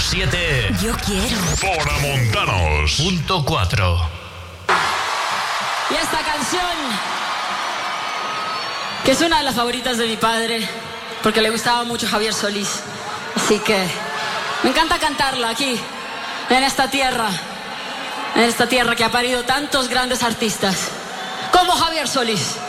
7. Yo quiero. Fonamontanos.4. Y esta canción, que es una de las favoritas de mi padre, porque le gustaba mucho Javier Solís. Así que me encanta cantarla aquí, en esta tierra que ha parido tantos grandes artistas, como Javier Solís.